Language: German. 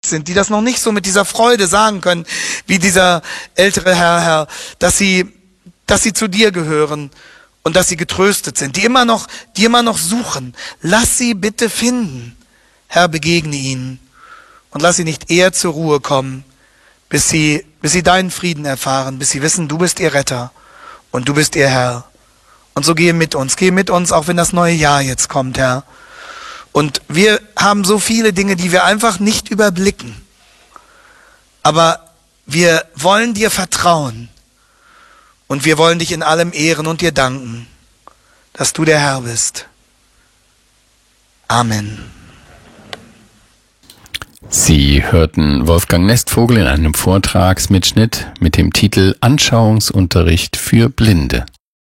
sind, die das noch nicht so mit dieser Freude sagen können, wie dieser ältere Herr, dass sie zu dir gehören und dass sie getröstet sind, die immer noch suchen. Lass sie bitte finden. Herr, begegne ihnen und lass sie nicht eher zur Ruhe kommen, bis sie deinen Frieden erfahren, bis sie wissen, du bist ihr Retter und du bist ihr Herr. Und so geh mit uns, auch wenn das neue Jahr jetzt kommt, Herr. Und wir haben so viele Dinge, die wir einfach nicht überblicken. Aber wir wollen dir vertrauen und wir wollen dich in allem ehren und dir danken, dass du der Herr bist. Amen. Sie hörten Wolfgang Nestvogel in einem Vortragsmitschnitt mit dem Titel Anschauungsunterricht für Blinde.